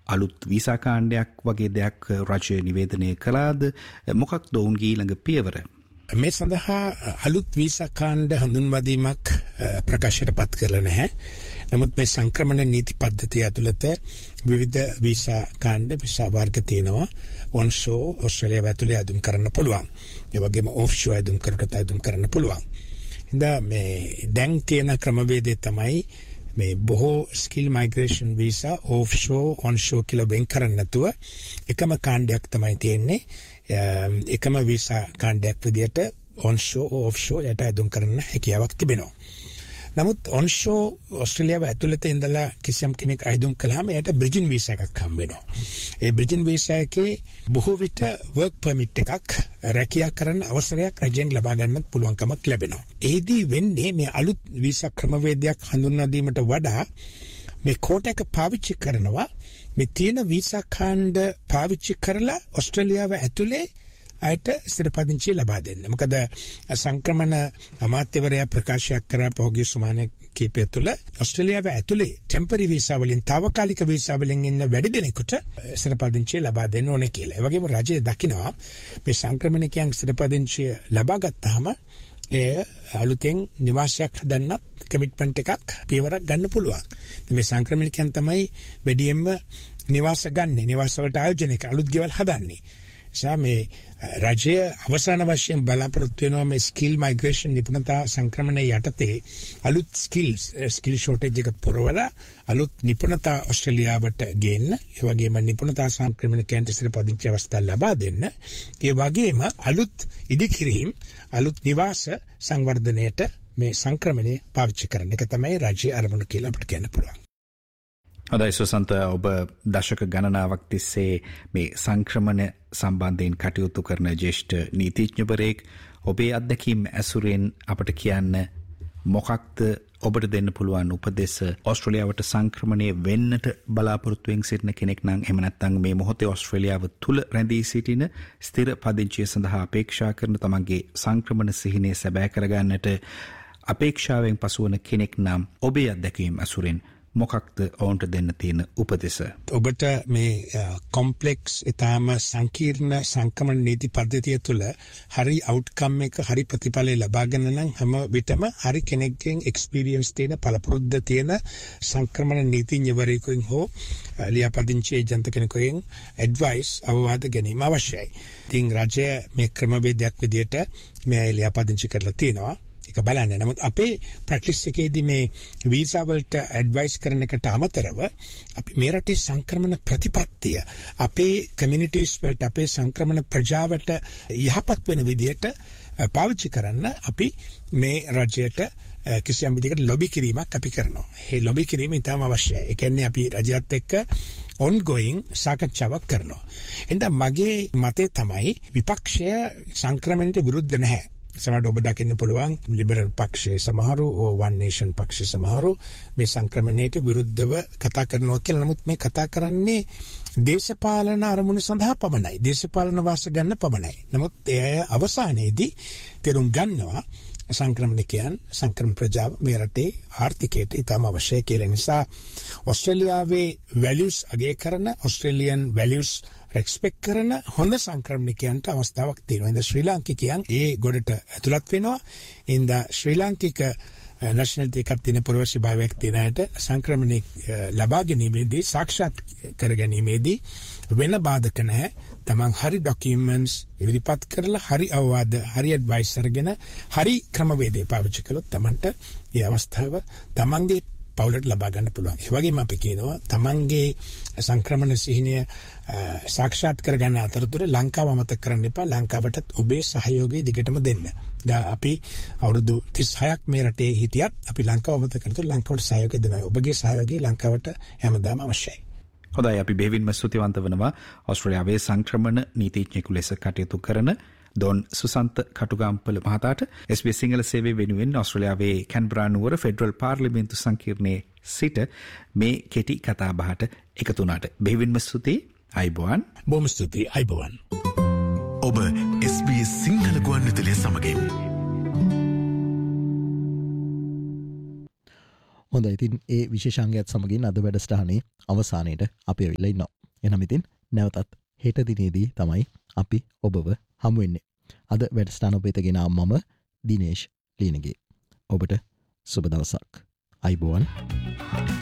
අලුත් වීසා කාණ්ඩයක් වගේ දෙයක් රජය නිවේදනය කළාද? මොකක්ද ඔවුන්ගේ ඊළඟ පියවර? මේ සඳහා අලුත් වීසා කාණ්ඩ හඳුන්වීමක් ප්‍රකාශයට පත් කරලා නැහැ. නමුත් මේ සංක්‍රමණ නීති පද්ධතිය ඇතුළත විවිධ වීසා කාණ්ඩ වීසා වර්ග තියෙනවා. ඔන්ෂෝ ඕස්ට්‍රේලියාව ඇතුලේ අදුම් කරන්න පුළුවන්. ඒ වගේම ඔෆ්ෂෝ අදුම් කරන්න පුළුවන්. මේ දැන් තියෙන ක්‍රමවේදය තමයි මේ බොහෝ ස්කිල් මයිග්‍රේෂන් වීසා ඔෆ්ෂෝ ඔන්ෂෝ කියලා වෙන් කරන්න නැතුව එකම කාණ්ඩයක් තමයි තියෙන්නේ. එකම වීසා කාණ්ඩයක් විදියට ඔන්ෂෝ ඔෆ්ෂෝ යට අදුම් කරන්න හැකියාවක් තිබෙනවා. නමුත් ඔන්ෂෝ ඕස්ට්‍රේලියාව ඇතුළත ඉඳලා කිසියම් කෙනෙක් අයදුම් කළාම එයාට බ්‍රිජින් වීසා එකක් හම්බ වෙනවා. ඒ බ්‍රිජින් වීසා එකේ බොහෝ විට වර්ක් පර්මිට් එකක් රැකියා කරන්න අවසරයක් රජයෙන් ලබා ගන්නත් පුළුවන්කමක් ලැබෙනවා. ඒදී වෙන්නේ මේ අලුත් වීසා ක්‍රමවේදයක් හඳුන්වා දීමට වඩා මේ කෝට එක පාවිච්චි කරනවා මේ තියෙන වීසා කාණ්ඩ පාවිච්චි කරලා ඕස්ට්‍රේලියාව ඇතුලේ අයට ස්ථිරපදිංචිය ලබා දෙන්න. මොකද සංක්‍රමණ අමාත්‍යවරයා ප්‍රකාශයක් කරා පහුගිය සුමාන කීපය තුළ ඕස්ට්‍රේලියාව ඇතුලේ ටෙම්පරරි වීසා වලින් తాවකාලික වීසා වලින් ඉන්න වැඩි දෙනෙකුට ස්ථිරපදිංචිය ලබා දෙන්න ඕනේ කියලා. ඒ වගේම රජය දකිනවා මේ සංක්‍රමණිකයන් ස්ථිරපදිංචිය ලබා ගත්තාම ඒ අලුතෙන් නිවාසයක් හදන්නත් කමිට්මන්ට් එකක් පියවරක් ගන්න පුළුවන්. මේ සංක්‍රමණිකයන් තමයි වැඩියෙන්ම නිවාස ගන්න. නිවාස වලට ආයෝජනය කර අලුත් ගෙවල් හදන්නේ. මේ රජය අවසාන වශයෙන් බලාපොරොත්තු වෙනවා මේ ස්කිල් මයිග්‍රේෂන් නිපුණතා සංක්‍රමණය යටතේ අලුත් ස්කිල් ෂෝටේජ් එක පුරවලා අලුත් නිපුණතා ඕස්ට්‍රේලියාවට ගේන්න, ඒ වගේම නිපුණතා සංක්‍රමණිකයන්ට ස්ථිරපදිංචි අවස්ථා ලබා දෙන්න, ඒ වගේම අලුත් ඉදිකිරීම් අලුත් නිවාස සංවර්ධනයට මේ සංක්‍රමණය පාවිච්චි කරන එක තමයි රජයේ අරමුණ කියලා අපිට කියන්න පුළුවන්. හොඳයි සුසන්ත, ඔබ දශක ගණනාවක් තිස්සේ මේ සංක්‍රමණ සම්බන්ධයෙන් කටයුතු කරන ජ්‍යෙෂ්ඨ නීතිඥවරයෙක්. ඔබේ අත්දැකීම් ඇසුරෙන් අපට කියන්න මොකක්ද ඔබට දෙන්න පුළුවන් උපදෙස් ඕස්ට්‍රේලියාවට සංක්‍රමණය වෙන්නට බලාපොරොත්තුවෙන් සිටින කෙනෙක් නම්, එහෙම නැත්නම් මේ මොහොතේ ඕස්ට්‍රේලියාව තුල රැඳී සිටින ස්ථිර පදිංචිය සඳහා අපේක්ෂා කරන තමන්ගේ සංක්‍රමණ සිහිනය සැබෑ කරගන්නට අපේක්ෂාවෙන් පසුවන කෙනෙක් නම් ඔබේ අත්දැකීම් ඇසුරෙන් මොකක්ද ඔවුන්ට දෙන්න තියෙන උපදෙස? ඔබට මේ කොම්ප්ලෙක්ස් ඉතාම සංකීර්ණ සංක්‍රමණ නීති පද්ධතිය තුළ හරි අවුට්කම් එක හරි ප්‍රතිඵලය ලබාගන්න නම් හැම විටම හරි කෙනෙක්ගෙන් එක්ස්පීරියන්ස් තියෙන පළපුරුද්ද තියෙන සංක්‍රමණ නීතිඥවරයෙකුගෙන් හෝ ලියාපදිංචි ඒජන්ත කෙනෙකුගෙන් ඇඩ්වයිස් අවවාද ගැනීම අවශ්‍යයි. ඉතින් රජය මේ ක්‍රමවේදයක් විදියට මේ ලියාපදිංචි කරලා තියෙනවා. ඒක බලන්න. නමුත් අපේ ප්‍රැක්ටිස් එකේදී මේ වීසා වලට ඇඩ්වයිස් කරන එකට අමතරව අපි මේ රටේ සංක්‍රමණ ප්‍රතිපත්තිය අපේ කමියුනිටිස් වලට අපේ සංක්‍රමණ ප්‍රජාවට යහපත් වෙන විදිහට පාවිච්චි කරන්න අපි මේ රජයට කිසියම් විදිහකට ලොබි කිරීමක් අපි කරනවා. මේ ලොබි කිරීම ඉතාම අවශ්‍යයි. ඒ කියන්නේ අපි රජයත් එක්ක ongoing සාකච්ඡාවක් කරනවා. එහෙනම් මගේ මතය තමයි විපක්ෂය සංක්‍රමණයට විරුද්ධ නැහැ. සමහරවිට ඔබ දකින්න පුළුවන් ලිබරල් පක්ෂයේ සමහරු වන් නේෂන් පක්ෂයේ සමහරු මේ සංක්‍රමණයට විරුද්ධව කතා කරනවා කියලා. නමුත් මේ කතා කරන්නේ දේශපාලන අරමුණු සඳහා පමණයි. දේශපාලන වාස ගන්න පමණයි. නමුත් ඒ අවසානයේදී තේරුම් ගන්නවා සංක්‍රමණිකයන් සංක්‍රමණ ප්‍රජාව මේ රටේ ආර්ථිකයට ඉතාම අවශ්‍යයි කියලා. නිසා ඕස්ට්‍රේලියාවේ වැලියුස් අගය කරන ඕස්ට්‍රේලියන් වැලියුස් රෙස්පෙක්ට් කරන හොඳ සංක්‍රමණිකයන්ට අවස්ථාවක් තියෙනවා. ඉතින් ශ්‍රී ලාංකිකයන් ඒ ගොඩට ඇතුළත් වෙනවා. ඉතින් ශ්‍රී ලාංකික නැෂනලිටි එකක් තියෙන පුරවැසි භාවයක් තියෙන අයට සංක්‍රමණික ලබා ගැනීමේදී සාක්ෂාත් කර ගැනීමේදී වෙන බාධක නැහැ. තමන් හරි ඩොකියුමන්ට්ස් ඉදිරිපත් කරලා හරි අවවාද හරි ඇඩ්වයිස් අරගෙන හරි ක්‍රමවේදය පාවිච්චි කළොත් තමන්ට මේ අවස්ථාව තමන්ගේ පවුලට ලබා ගන්න පුළුවන්. ඒ වගේම අපි කියනවා තමන්ගේ සංක්‍රමණ සිහිනය සාක්ෂාත් කරගන්න අතරතුර ලංකාව අමතක කරන්න එපා. ලංකාවටත් ඔබේ සහයෝගය දිගටම දෙන්න. දැන් අපි අවුරුදු 36ක් මේ රටේ හිටියත් අපි ලංකාව අමතක කරනකොට ලංකාවට සහයෝගය දෙනවා. ඔබගේ සහයෝගය ලංකාවට හැමදාම අවශ්‍යයි. හොඳයි, අපි බෙහෙවින්ම ස්තුතිවන්ත වෙනවා ඕස්ට්‍රේලියාවේ සංක්‍රමණ නීතිඥයෙකු ලෙස කටයුතු කරන දොන් සුසන්ත කටුගම්පල මහතාට SBS සිංහල සේවය වෙනුවෙන් ඕස්ට්‍රේලියාවේ කැන්බරා නුවර ෆෙඩරල් පාර්ලිමේන්තු සංකීර්ණයේ සිට මේ කෙටි කතා බහට එකතු වුණාට බෙහෙවින්ම ස්තුතියි. අයබෝවන්. බොහොම ස්තුතියි. අයබෝවන්. ඔබ SBS සිංහල ගුවන්විදුලිය සමගින්. හොඳයි, ඉතින් ඒ විශේෂාංගයත් සමගින් අද වැඩසටහනේ අවසානයේට අපි ඇවිල්ලා ඉන්නවා. එනම් ඉතින් නැවතත් හෙට දිනේදී තමයි අපි ඔබව හමුවෙන්නේ. අද වැඩස්ථාන ඔබේත ගෙන මම දිනේෂ් ලීනගේ. ඔබට සුබ දවසක්. අයිබෝවන්.